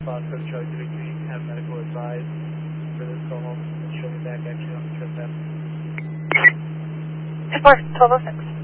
Foxtrot Charlie 33, have medical advised for this go home. She'll be back actually on the trip then. Report 1206.